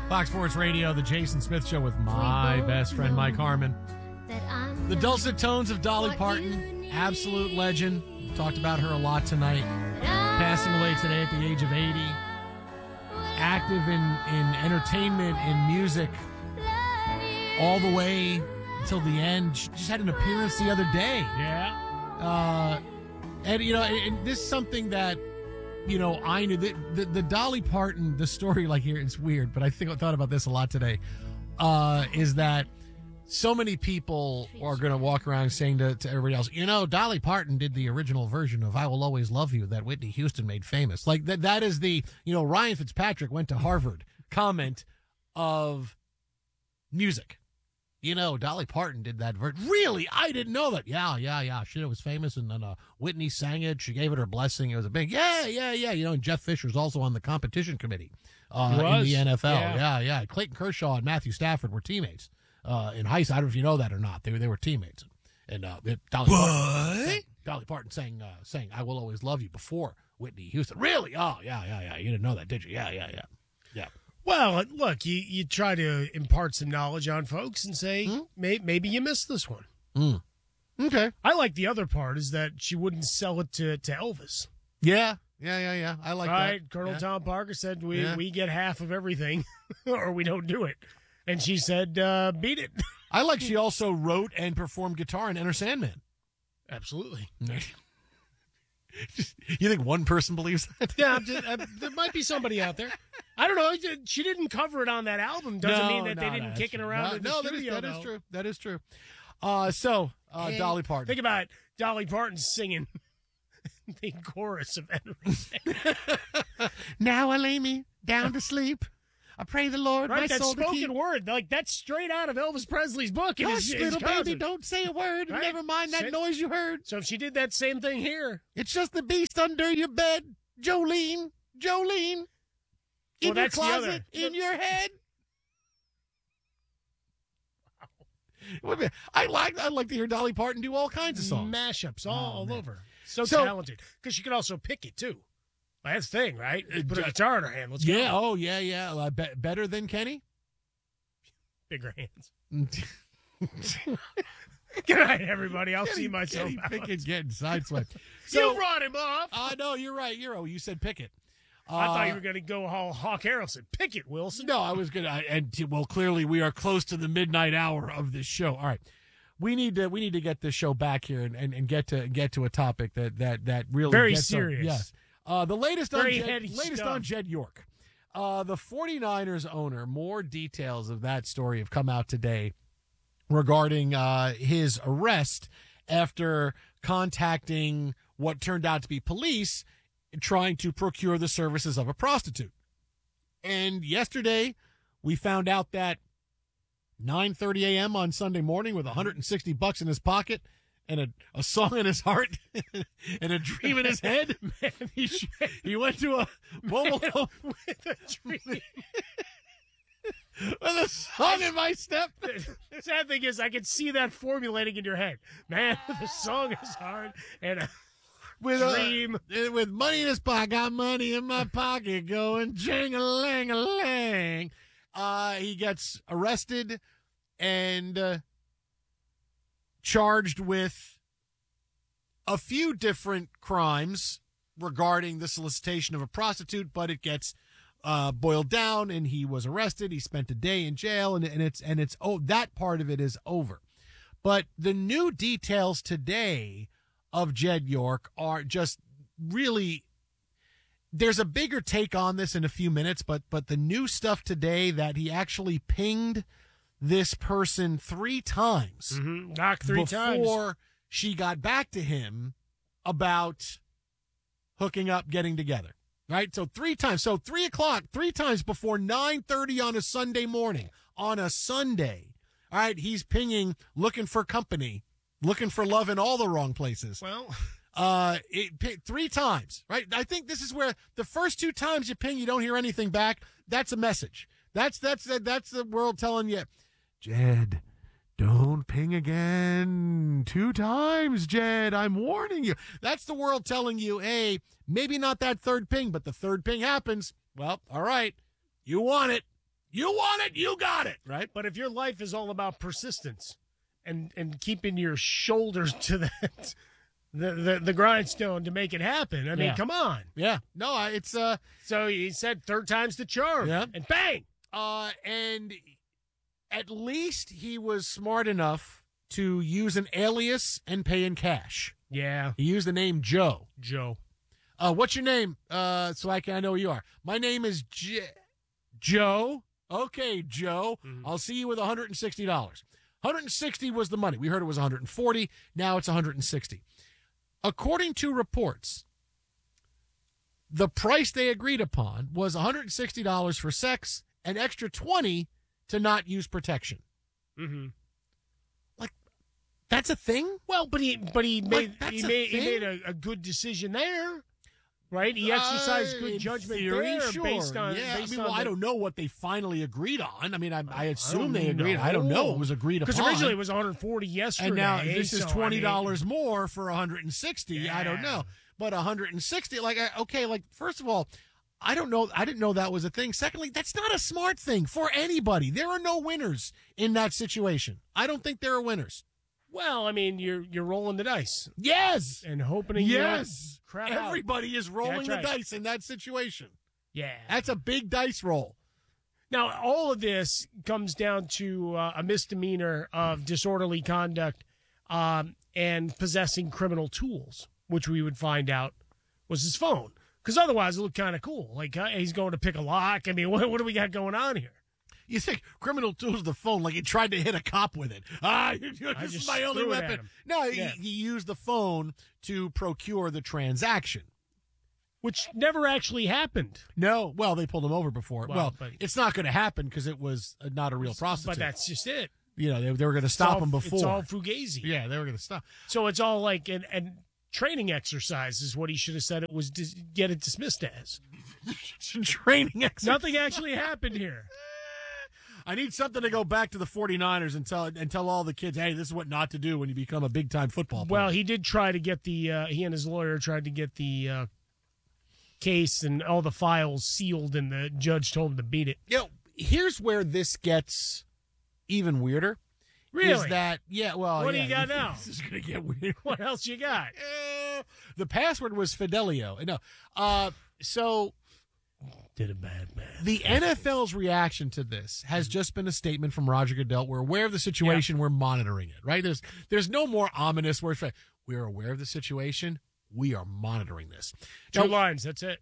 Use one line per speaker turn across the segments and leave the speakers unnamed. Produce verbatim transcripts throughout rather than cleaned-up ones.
Fox Sports Radio, the Jason Smith Show with my best friend Mike Harmon. The dulcet tones of Dolly Parton, absolute legend. We talked about her a lot tonight. Passing away today at the age of eighty. Active in, in entertainment, in music, all the way until the end. She just had an appearance the other day.
Yeah.
Uh, and, you know, and this is something that, you know, I knew the, the the Dolly Parton, the story, like here, it's weird, but I think I thought about this a lot today. Uh, is that so many people are going to walk around saying to, to everybody else, you know, Dolly Parton did the original version of "I Will Always Love You" that Whitney Houston made famous. Like that, that is the, you know, Ryan Fitzpatrick went to Harvard comment of music. You know, Dolly Parton did that version. Really? I didn't know that. Yeah, yeah, yeah. Shit, it was famous. And then uh, Whitney sang it. She gave it her blessing. It was a big, yeah, yeah, yeah. You know, and Jeff Fisher's also on the competition committee uh, in the N F L. Yeah. yeah, yeah. Clayton Kershaw and Matthew Stafford were teammates uh, in high school. I don't know if you know that or not. They were, they were teammates. And uh, Dolly, Parton sang, Dolly Parton sang, uh, sang "I Will Always Love You" before Whitney Houston. Really? Oh, yeah, yeah, yeah. You didn't know that, did you? Yeah, yeah, yeah. Yeah.
Well, look, you, you try to impart some knowledge on folks and say, mm. may, maybe you missed this one.
Mm. Okay.
I like the other part is that she wouldn't sell it to, to Elvis.
Yeah, yeah, yeah, yeah. I like
right?
that.
Colonel
yeah.
Tom Parker said, we,
yeah.
we get half of everything or we don't do it. And she said, uh, beat it.
I like she also wrote and performed guitar in Enter Sandman.
Absolutely.
You think one person believes that?
Yeah, just, uh, there might be somebody out there. I don't know. She didn't cover it on that album. Doesn't
no,
mean that
no,
they didn't
no,
kick it around
no,
in the
no,
studio.
that is, that
though.
is true. That is true. Uh, so, uh,
hey,
Dolly Parton.
Think about it. Dolly Parton singing the chorus of Enter Sandman.
Now I lay me down to sleep. I pray the Lord
right,
my
that
soul to keep.
spoken word, like that's straight out of Elvis Presley's book.
Hush,
his,
little
his
baby, don't say a word.
Right?
Never mind that
Say,
noise you heard.
So if she did that same thing here.
It's just the beast under your bed, Jolene. Jolene. In
well,
your closet, in your head. Wow. I like I like to hear Dolly Parton do all kinds of songs.
Mashups all,
oh,
all
man.
over. So,
so
talented. Because she could also pick it, too. That's the thing, right? Put a guitar in her hand. Let's
yeah,
go.
oh, yeah, yeah. Uh, be- better than Kenny?
Bigger hands. Good night, everybody. I'll
Kenny,
see myself
Kenny
out.
Pickett getting sideswiped. So,
you brought him up.
I uh, know, you're right. You're, oh, you said Pickett. Uh,
I thought you were going to go all Hawk Harrelson. Pickett, Wilson.
No, I was going to. And well, clearly we are close to the midnight hour of this show. All right. We need to we need to get this show back here and, and, and get to get to a topic that that, that really
very
gets
serious.
On, yes. Uh, the latest
very
on Jed, latest
stuff.
on Jed York. Uh, the 49ers owner, more details of that story have come out today regarding uh, his arrest after contacting what turned out to be police trying to procure the services of a prostitute. And yesterday we found out that nine thirty a.m. on Sunday morning with one hundred sixty bucks in his pocket and a, a song in his heart and a dream in his head, man, he, he went to a mobile home
with a dream.
With a song in my step.
The sad thing is I can see that formulating in your head. Man, the song is hard and a
with
dream.
A, with money in his pocket. Got money in my pocket going jing-a-ling-a-lang. Uh, he gets arrested and uh, charged with a few different crimes regarding the solicitation of a prostitute, but it gets uh, boiled down, and he was arrested. He spent a day in jail, and, and it's and it's oh that part of it is over. But the new details today of Jed York are just really. There's a bigger take on this in a few minutes, but but the new stuff today that he actually pinged this person three times,
mm-hmm. knock three
before
times
before she got back to him about hooking up, getting together. Right, so three times, so three o'clock, three times before nine thirty on a Sunday morning, on a Sunday. All right, he's pinging, looking for company, looking for love in all the wrong places.
Well.
Uh, it, three times, right? I think this is where the first two times you ping, you don't hear anything back. That's a message. That's that's that's the world telling you, Jed, don't ping again. Two times, Jed. I'm warning you. That's the world telling you, hey, maybe not that third ping, but the third ping happens. Well, all right, you want it. You want it, you got it, right?
But if your life is all about persistence and and keeping your shoulders to that the the, the grindstone to make it happen, I mean,
Yeah.
come on.
Yeah. No, I- it's uh
So he said third time's the charm.
Yeah.
And bang!
uh and at least he was smart enough to use an alias and pay in cash.
Yeah,
He used the name Joe.
Joe.
Uh, what's your name? Uh, so I can I know who you are. My name is J- Joe. Okay, Joe.
Mhm.
I'll see you with one hundred sixty dollars. one hundred sixty was the money. We heard it was one hundred forty. Now it's one hundred sixty. According to reports, the price they agreed upon was one hundred sixty dollars for sex, an extra twenty to not use protection.
Mm-hmm.
That's a thing?
Well, but he but he
Like,
made
that's
he
a
made he
thing?
made a, a good decision there, right? He exercised
Uh,
good
in
judgment
theory,
there
sure.
based on
yeah.
based
I mean,
on
well, I
the-
don't know what they finally agreed on. I mean, I, I assume
don't
they agreed. I don't know. It was agreed upon.
Because originally it was one hundred forty yesterday,
and now this is
so, I
twenty
mean,
dollars more for one hundred sixty. I don't
Yeah.
know, but one hundred sixty. Like, I- okay, like first of all, I don't know. I didn't know that was a thing. Secondly, that's not a smart thing for anybody. There are no winners in that situation. I don't think there are winners.
Well, I mean, you're you're rolling the dice
Yes,
and hoping. you
yes.
crap out.
Everybody is rolling
That's
the
right.
dice in that situation.
Yeah.
That's a big dice roll.
Now, all of this comes down to uh, a misdemeanor of disorderly conduct um, and possessing criminal tools, which we would find out was his phone. Because otherwise, it looked kind of cool. Like, uh, he's going to pick a lock. I mean, what, what do we got going on here?
You think criminal tools the phone like he tried to hit a cop with it. Ah, this is
just
my only
threw it at
weapon.
him.
No,
Yeah.
he, he used the phone to procure the transaction.
Which never actually happened.
No, well, they pulled him over before. Well,
Well, but-
it's not going to happen because it was uh, not a real prostitute.
But that's just it.
you know, they, they were going to
It's
stop
all-
him before.
It's all fugazi.
Yeah, they were going to stop.
So it's all like an, an training exercise is what he should have said it was, dis- get it dismissed as.
Training exercise.
Nothing actually happened here.
I need something to go back to the 49ers and tell and tell all the kids, hey, this is what not to do when you become a big time football player.
Well, he did try to get the, uh, he and his lawyer tried to get the uh, case and all the files sealed, and the judge told him to beat it.
you know, here's where this gets even weirder.
Really?
Is that, yeah, well,
What do
yeah,
you got now?
This is going to get weird.
What else you got?
Eh, the password was Fidelio. No. Uh, so
Did a bad man.
the N F L's reaction to this has just been a statement from Roger Goodell. We're aware of the situation. We're monitoring it, right? There's there's no more ominous words. We're aware of the situation. We are monitoring this.
Two
Now,
lines. That's it.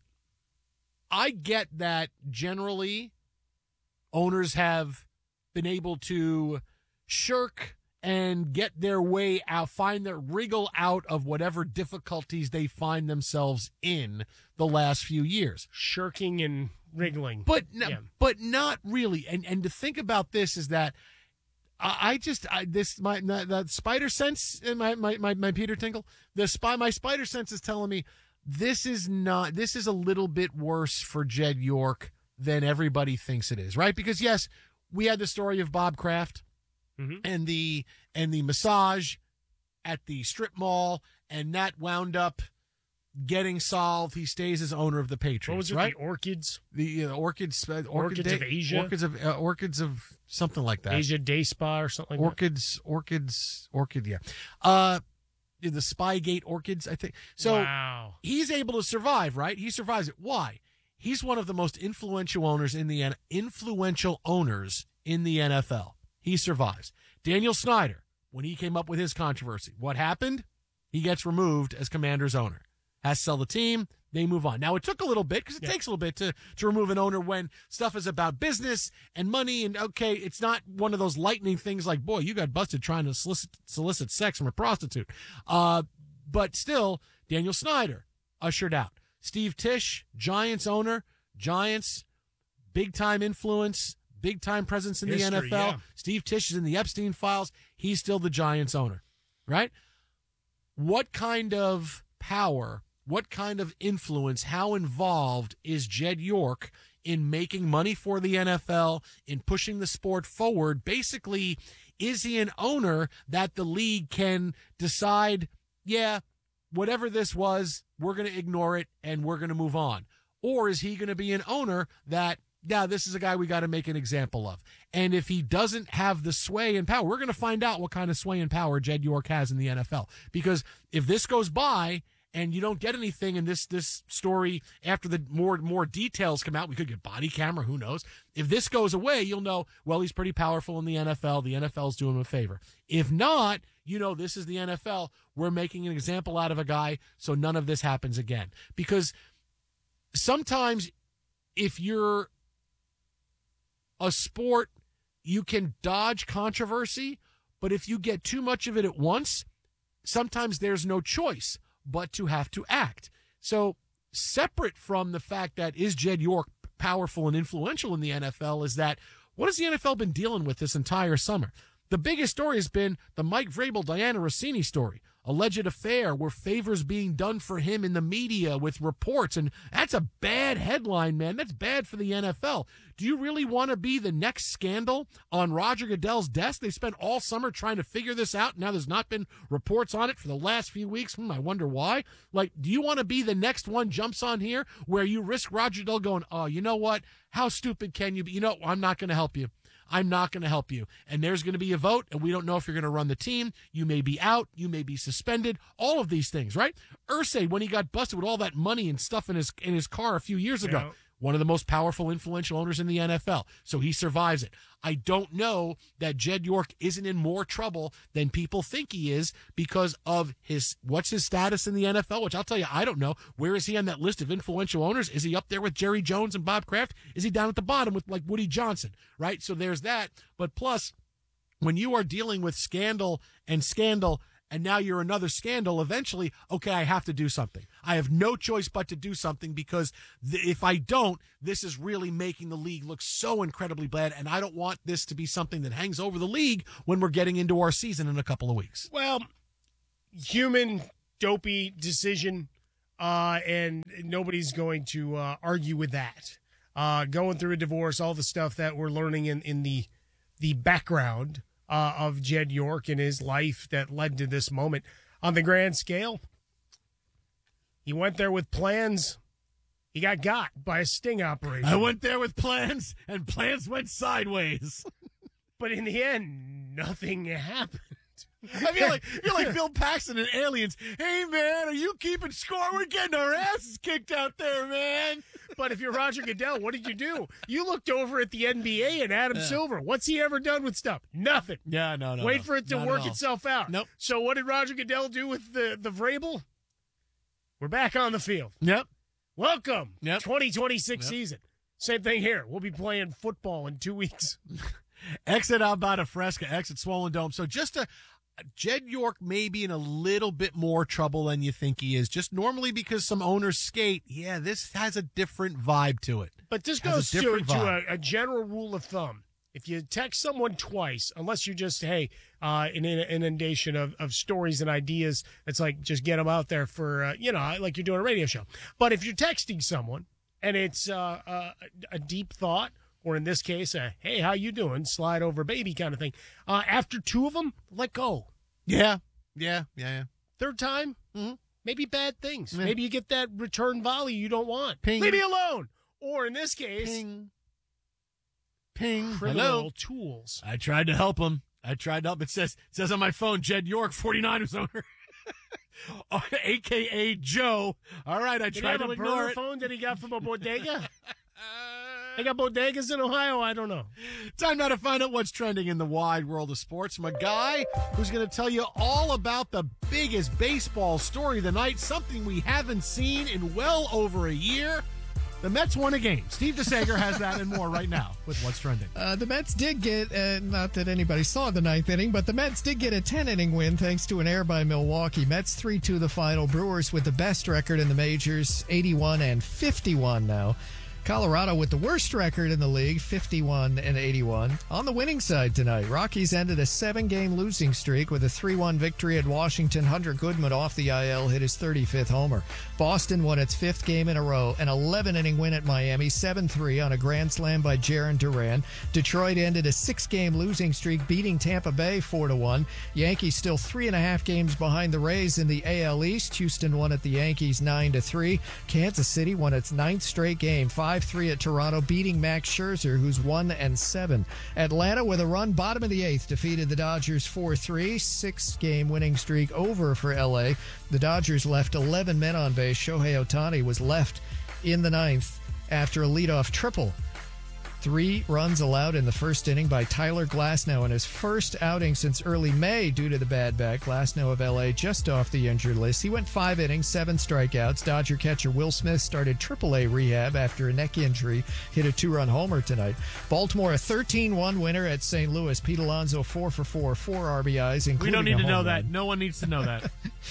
I get that generally owners have been able to shirk and get their way out, find their wriggle out of whatever difficulties they find themselves in the last few years.
Shirking and wriggling.
But no,
Yeah.
but not really. And and to think about this is that I, I just I, this my that spider sense in my, my my my Peter Tinkle, the spy my spider sense is telling me this is not this is a little bit worse for Jed York than everybody thinks it is, right? Because yes, we had the story of Bob Kraft
Mhm.
and the and the massage at the strip mall, and that wound up getting solved. He stays as owner of the Patriots.
What was it?
right?
The orchids?
The uh, orchids, uh, orchid
Orchids
day-
of Asia?
orchids of uh, orchids of something like that.
Asia Day Spa or something like
orchids, orchids, orchid. Yeah, uh, the Spygate orchids. I think so.
that. Wow.
He's able to survive, right? He survives it. Why? He's one of the most influential owners in the N- influential owners in the N F L. He survives. Daniel Snyder, when he came up with his controversy, what happened? He gets removed as Commanders owner. Has to sell the team. They move on. Now, it took a little bit because it
Yeah.
takes a little bit to, to remove an owner when stuff is about business and money. And, okay, it's not one of those lightning things like, boy, you got busted trying to solicit, solicit sex from a prostitute. Uh, but still, Daniel Snyder ushered out. Steve Tisch, Giants owner, Giants, big-time influence, big-time presence in the
History,
N F L.
yeah.
Steve Tisch is in the Epstein files. He's still the Giants owner, right? What kind of power, what kind of influence, how involved is Jed York in making money for the N F L, in pushing the sport forward? Basically, is he an owner that the league can decide, yeah, whatever this was, we're going to ignore it and we're going to move on? Or is he going to be an owner that, yeah, this is a guy we got to make an example of. And if he doesn't have the sway and power, we're going to find out what kind of sway and power Jed York has in the N F L. Because if this goes by and you don't get anything in this this story after the more more details come out, we could get body camera, who knows. If this goes away, you'll know, well, he's pretty powerful in the N F L. The N F L's doing him a favor. If not, you know, this is the N F L. We're making an example out of a guy so none of this happens again. Because sometimes if you're a sport, you can dodge controversy, but if you get too much of it at once, sometimes there's no choice but to have to act. So separate from the fact that is Jed York powerful and influential in the N F L is that what has the N F L been dealing with this entire summer? The biggest story has been the Mike Vrabel, Diana Rossini story. Alleged affair where favors being done for him in the media with reports. And that's a bad headline, man. That's bad for the N F L. Do you really want to be the next scandal on Roger Goodell's desk? They spent all summer trying to figure this out. Now there's not been reports on it for the last few weeks. Hmm, I wonder why. Like, do you want to be the next one jumps on here where you risk Roger Goodell going, oh, you know what? How stupid can you be? You know, I'm not going to help you. I'm not going to help you. And there's going to be a vote, and we don't know if you're going to run the team. You may be out. You may be suspended. All of these things, right? Irsay, when he got busted with all that money and stuff in his in his car a few years ago, yeah. One of the most powerful, influential owners in the N F L. So he survives it. I don't know that Jed York isn't in more trouble than people think he is because of his, what's his status in the N F L, which I'll tell you, I don't know. Where is he on that list of influential owners? Is he up there with Jerry Jones and Bob Kraft? Is he down at the bottom with like Woody Johnson, right? So there's that. But plus, when you are dealing with scandal and scandal, and now you're another scandal, eventually, okay, I have to do something. I have no choice but to do something because th- if I don't, this is really making the league look so incredibly bad, and I don't want this to be something that hangs over the league when we're getting into our season in a couple of weeks.
Well, human, dopey decision, uh, and nobody's going to uh, argue with that. Uh, going through a divorce, all the stuff that we're learning in, in the the background Uh, of Jed York and his life that led to this moment. On the grand scale, he went there with plans. He got got by a sting operation.
I went there with plans, and plans went sideways.
But in the end, nothing happened.
I feel like you're like Bill Paxton in Aliens. Hey, man, are you keeping score? We're getting our asses kicked out there, man.
But if you're Roger Goodell, what did you do? You looked over at the N B A and Adam yeah. Silver. What's he ever done with stuff? Nothing.
Yeah, no, no.
Wait
no.
for it to
Not
work itself out.
Nope.
So what did Roger Goodell do with the, the Vrabel? We're back on the field.
Yep.
Welcome.
Yep.
twenty twenty-six
yep.
season. Same thing here. We'll be playing football in two weeks.
Exit Alberta Fresca, exit Swollen Dome. So just a Jed York may be in a little bit more trouble than you think he is. Just normally because some owners skate, yeah, this has a different vibe to it.
But this goes to, to a, a general rule of thumb. If you text someone twice, unless you just, hey, uh, in an inundation of, of stories and ideas, it's like just get them out there for, uh, you know, like you're doing a radio show. But if you're texting someone and it's uh, uh, a deep thought, or in this case, a, hey, how you doing? Slide over baby kind of thing. Uh, after two of them, let go.
Yeah, yeah, yeah, yeah.
Third time,
mm-hmm.
maybe bad things.
Yeah.
Maybe you get that return volley you don't want.
Ping.
Leave me alone. Or in this case,
ping, ping.
Criminal
Hello.
tools.
I tried to help him. I tried to help. It says it says on my phone, Jed York, forty-niners owner. A K A Joe. All right, I
Did
tried
he have
to
a
ignore
burner
it.
phone that he got from a bodega? They got bodegas in Ohio? I don't know.
Time now to find out what's trending in the wide world of sports from a guy who's going to tell you all about the biggest baseball story of the night, something we haven't seen in well over a year. The Mets won a game. Steve DeSager has that and more right now with what's trending.
Uh, the Mets did get, uh, not that anybody saw the ninth inning, but the Mets did get a ten-inning win thanks to an error by Milwaukee. Mets three two the final. Brewers with the best record in the majors, eighty-one and fifty-one now. Colorado with the worst record in the league, fifty-one and eighty-one. On the winning side tonight, Rockies ended a seven-game losing streak with a three one victory at Washington. Hunter Goodman off the I L hit his thirty-fifth homer. Boston won its fifth game in a row, an eleven-inning win at Miami, seven three on a grand slam by Jarren Duran. Detroit ended a six-game losing streak, beating Tampa Bay four to one. Yankees still three and a half games behind the Rays in the A L East. Houston won at the Yankees nine to three. Kansas City won its ninth straight game, five five three at Toronto, beating Max Scherzer, who's one and seven. Atlanta, with a run, bottom of the eighth, defeated the Dodgers four three. Six-game winning streak over for L A. The Dodgers left eleven men on base. Shohei Ohtani was left in the ninth after a leadoff triple. Three runs allowed in the first inning by Tyler Glasnow in his first outing since early May due to the bad back. Glasnow of L A just off the injured list. He went five innings, seven strikeouts. Dodger catcher Will Smith started triple A rehab after a neck injury. Hit a two-run homer tonight. Baltimore, a thirteen one winner at Saint Louis. Pete Alonso, four for four, four R B Is, including
We don't need
a
to know
home
that.
run.
No one needs to know that.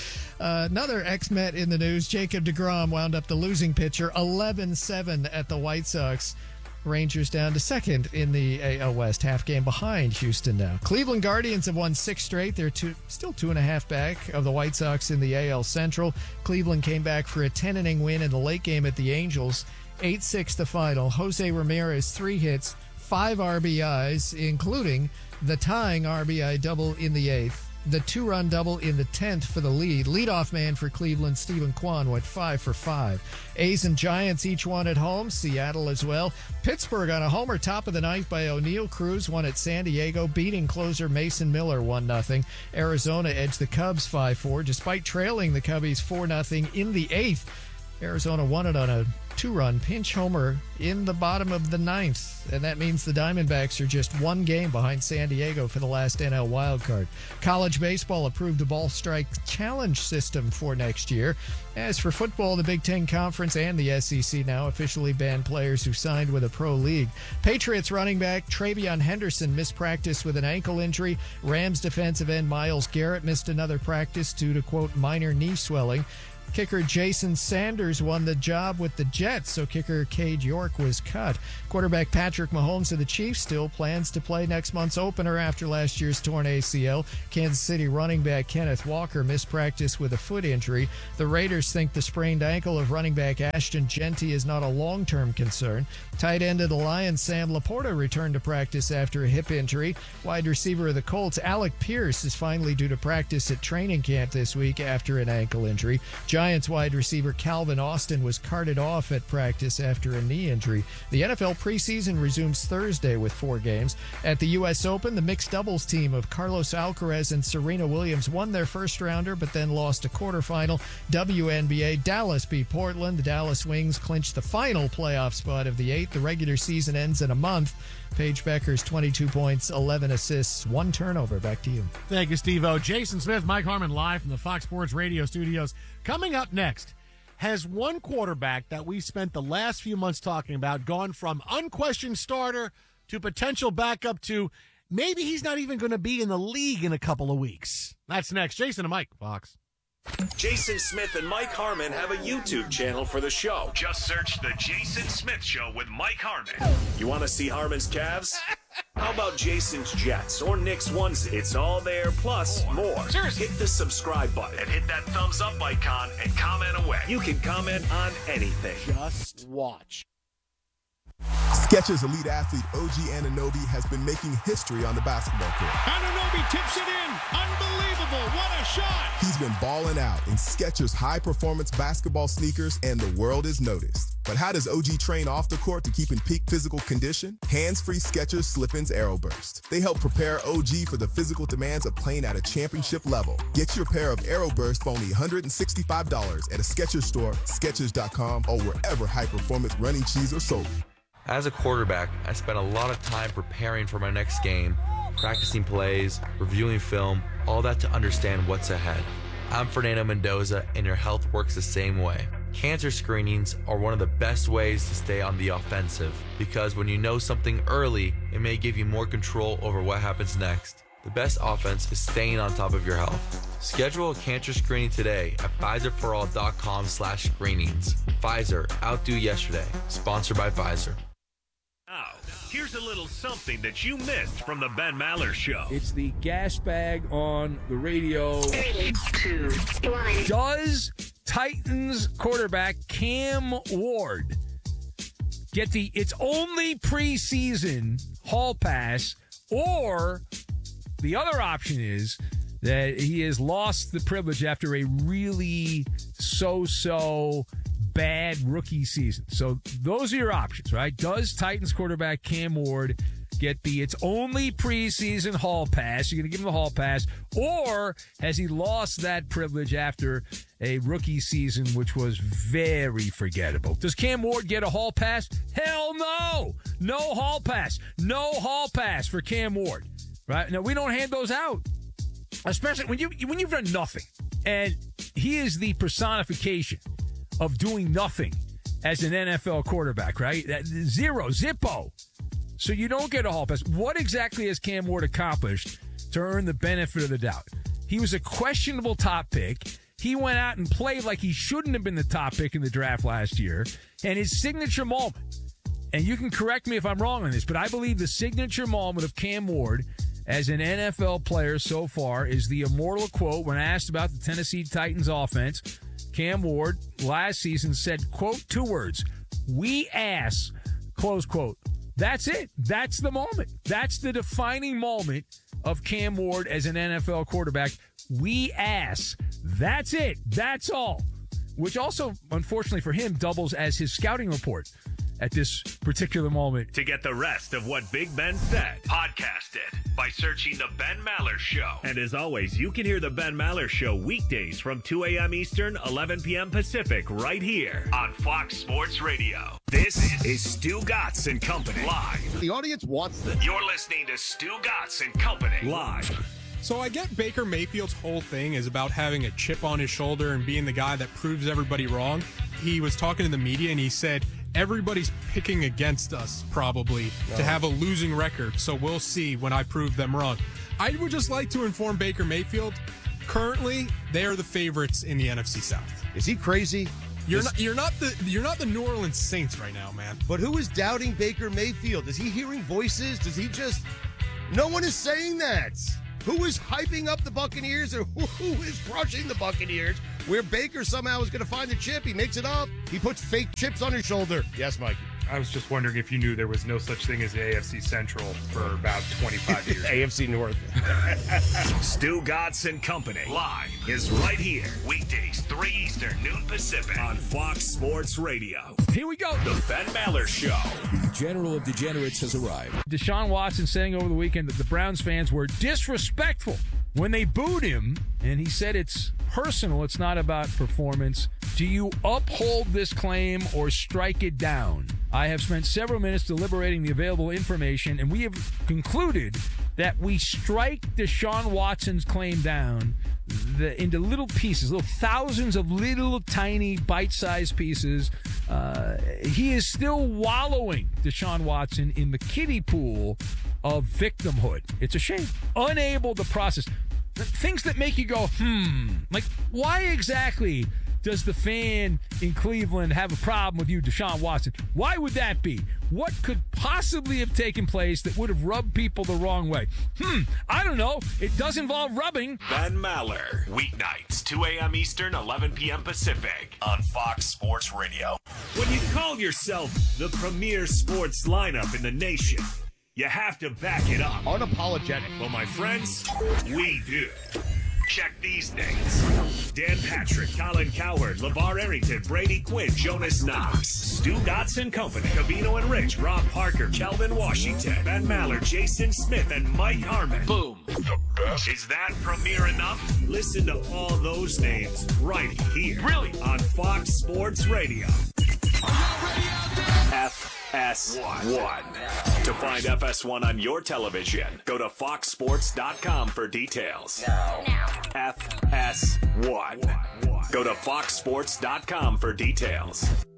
Uh, another ex-Met in the news, Jacob deGrom wound up the losing pitcher, eleven seven at the White Sox. Rangers down to second in the A L West, half game behind Houston now. Cleveland Guardians have won six straight. They're two, still two and a half back of the White Sox in the A L Central. Cleveland came back for a ten-inning win in the late game at the Angels. eight six the final. Jose Ramirez, three hits, five R B Is, including the tying R B I double in the eighth. The two-run double in the tenth for the lead. Leadoff man for Cleveland, Stephen Kwan, went five for five. A's and Giants each won at home. Seattle as well. Pittsburgh on a homer, top of the ninth by O'Neill Cruz, won at San Diego, beating closer Mason Miller one nothing. Arizona edged the Cubs five four, despite trailing the Cubbies four nothing in the eighth. Arizona won it on a two-run pinch homer in the bottom of the ninth, and that means the Diamondbacks are just one game behind San Diego for the last N L wildcard. College baseball approved a ball strike challenge system for next year. As for football, the Big Ten Conference and the S E C now officially ban players who signed with a pro league. Patriots running back Travion Henderson missed practice with an ankle injury. Rams defensive end Myles Garrett missed another practice due to, quote, minor knee swelling. Kicker Jason Sanders won the job with the Jets, so kicker Cade York was cut. Quarterback Patrick Mahomes of the Chiefs still plans to play next month's opener after last year's torn A C L. Kansas City running back Kenneth Walker missed practice with a foot injury. The Raiders think the sprained ankle of running back Ashton Genty is not a long-term concern. Tight end of the Lions Sam Laporta returned to practice after a hip injury. Wide receiver of the Colts Alec Pierce is finally due to practice at training camp this week after an ankle injury. Giants wide receiver Calvin Austin was carted off at practice after a knee injury. The N F L preseason resumes Thursday with four games. At the U S Open, the mixed doubles team of Carlos Alcaraz and Serena Williams won their first rounder but then lost a quarterfinal. W N B A, Dallas beat Portland. The Dallas Wings clinched the final playoff spot of the eight. The regular season ends in a month. Paige Becker's twenty-two points, eleven assists, one turnover. Back to you.
Thank you, Steve-O. Jason Smith, Mike Harmon live from the Fox Sports Radio studios. Coming up next, has one quarterback that we spent the last few months talking about gone from unquestioned starter to potential backup to maybe he's not even going to be in the league in a couple of weeks? That's next. Jason and Mike, Fox.
Jason Smith and Mike Harmon have a YouTube channel for the show.
Just search The Jason Smith Show with Mike Harmon.
You want to see Harmon's Cavs? How about Jason's Jets or Nick's onesie? It's all there, plus more.
Seriously.
Hit the subscribe button
And hit that thumbs up icon and comment away.
You can comment on anything.
Just watch.
Skechers Elite Athlete O G Anunoby has been making history on the basketball court.
Anunoby tips it in. Unbelievable. What a shot.
He's been balling out in Skechers high-performance basketball sneakers, and the world has noticed. But how does O G train off the court to keep in peak physical condition? Hands-free Skechers Slip-ins AeroBurst. They help prepare O G for the physical demands of playing at a championship level. Get your pair of AeroBurst for only one hundred sixty-five dollars at a Skechers store, Skechers dot com, or wherever high-performance running shoes are sold.
As a quarterback, I spent a lot of time preparing for my next game, practicing plays, reviewing film, all that to understand what's ahead. I'm Fernando Mendoza, and your health works the same way. Cancer screenings are one of the best ways to stay on the offensive, because when you know something early, it may give you more control over what happens next. The best offense is staying on top of your health. Schedule a cancer screening today at Pfizer for all dot com slash screenings. Pfizer, outdo yesterday. Sponsored by Pfizer.
Now, here's a little something that you missed from the Ben Maller Show.
It's the gas bag on the radio.
Three, two, one.
Does Titans quarterback Cam Ward get the it's only preseason hall pass, or the other option is that he has lost the privilege after a really so-so bad rookie season. So those are your options, right? Does Titans quarterback Cam Ward get the it's only preseason hall pass? You're going to give him the hall pass. Or has he lost that privilege after a rookie season, which was very forgettable? Does Cam Ward get a hall pass? Hell no. No hall pass. No hall pass for Cam Ward. Right? Now, we don't hand those out, especially when, you, when you've done nothing. And he is the personification of doing nothing as an N F L quarterback, right? That, zero, zippo. So you don't get a hall pass. What exactly has Cam Ward accomplished to earn the benefit of the doubt? He was a questionable top pick. He went out and played like he shouldn't have been the top pick in the draft last year. And his signature moment, and you can correct me if I'm wrong on this, but I believe the signature moment of Cam Ward as an N F L player so far is the immortal quote when asked about the Tennessee Titans offense. Cam Ward last season said, quote, two words, "We ass," close quote. That's it. That's the moment. That's the defining moment of Cam Ward as an N F L quarterback. We ass. That's it. That's all. Which also, unfortunately for him, doubles as his scouting report at this particular moment.
To get the rest of what Big Ben said, podcast it by searching The Ben Maller Show. And as always, you can hear The Ben Maller Show weekdays from two a.m. Eastern, eleven p.m. Pacific, right here on Fox Sports Radio. This is Stu Gatz and Company live.
The audience wants this.
You're listening to Stu Gatz and Company live.
So I get Baker Mayfield's whole thing is about having a chip on his shoulder and being the guy that proves everybody wrong. He was talking to the media and he said, everybody's picking against us probably no. to have a losing record. So we'll see when I prove them wrong. I would just like to inform Baker Mayfield, currently they are the favorites in the N F C South.
Is he crazy?
You're not, you're not the you're not the New Orleans Saints right now, man.
But who is doubting Baker Mayfield? Is he hearing voices? Does he just... No one is saying that. Who is hyping up the Buccaneers or who is crushing the Buccaneers? Where Baker somehow is going to find the chip. He makes it up. He puts fake chips on his shoulder. Yes, Mikey.
I was just wondering if you knew there was no such thing as the A F C Central for about twenty-five years.
A F C North.
Stu Gatz and Company live is right here. Weekdays, three Eastern, noon Pacific on Fox Sports Radio.
Here we go.
The Ben Maller Show.
The General of Degenerates has arrived.
Deshaun Watson saying over the weekend that the Browns fans were disrespectful when they booed him, and he said it's personal, it's not about performance. Do you uphold this claim or strike it down? I have spent several minutes deliberating the available information, and we have concluded that we strike Deshaun Watson's claim down the, into little pieces, little thousands of little tiny bite-sized pieces. Uh, he is still wallowing, Deshaun Watson, in the kiddie pool of victimhood. It's a shame. Unable to process things that make you go, hmm. Like, why exactly does the fan in Cleveland have a problem with you, Deshaun Watson? Why would that be? What could possibly have taken place that would have rubbed people the wrong way? Hmm, I don't know. It does involve rubbing.
Ben Maller, weeknights, two a.m. Eastern, eleven p.m. Pacific on Fox Sports Radio. When you call yourself the premier sports lineup in the nation, you have to back it up.
Unapologetic.
Well, my friends, we do. Check these names: Dan Patrick, Colin Cowherd, LeVar Arrington, Brady Quinn, Jonas Knox, Stu Gatz and Company, Covino and Rich, Rob Parker, Kelvin Washington, Ben Maller, Jason Smith, and Mike Harmon. Boom. The best. Is that premiere enough? Listen to all those names right here. Really? On Fox Sports Radio. Are y'all ready out there? F S one. To find F S one on your television, go to fox sports dot com for details. Now. F S one. Go to fox sports dot com for details.